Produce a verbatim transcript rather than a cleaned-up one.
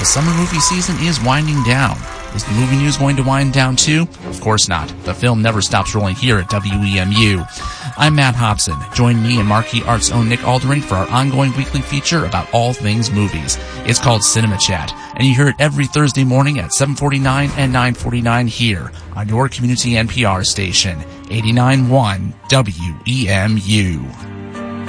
summer movie season is winding down. Is the movie news going to wind down too? Of course not. The film never stops rolling here at W E M U. I'm Matt Hobson. Join me and Marquee Arts' own Nick Aldering for our ongoing weekly feature about all things movies. It's called Cinema Chat, and you hear it every Thursday morning at seven forty-nine and nine forty-nine here on your community N P R station, eighty-nine point one W E M U.